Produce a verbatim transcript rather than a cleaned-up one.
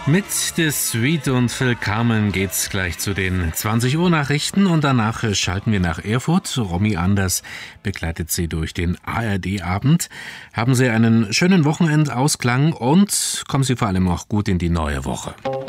Mit der Sweet und Phil Carmen geht's gleich zu den zwanzig Uhr Nachrichten und danach schalten wir nach Erfurt. Romy Anders begleitet Sie durch den A R D-Abend. Haben Sie einen schönen Wochenendausklang und kommen Sie vor allem auch gut in die neue Woche.